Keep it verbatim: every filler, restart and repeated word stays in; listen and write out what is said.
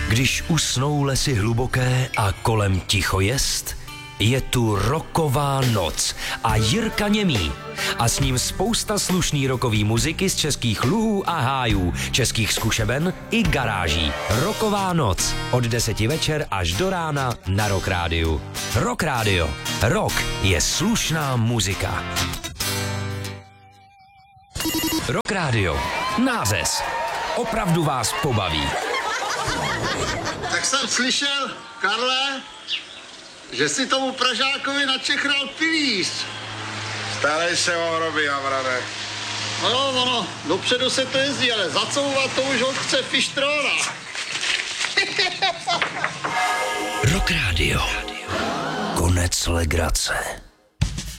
Když usnou lesy hluboké a kolem ticho jest, je tu rocková noc a Jirka Němý. A s ním spousta slušný rockový muziky z českých luhů a hájů, českých zkušeben i garáží. Rocková noc od deseti večer až do rána na Rock Rádiu. Rock Rádio. Rock je slušná muzika. Rock Rádio. Nářez. Opravdu vás pobaví. Tak jsem slyšel, Karle, že si tomu Pražákovi načechral pilíř. Starej se o hroby, Havrane. No, ono, dopředu se to jezdí, ale zacouvat to už ho chce fištrona. Rock Rádio. Konec legrace.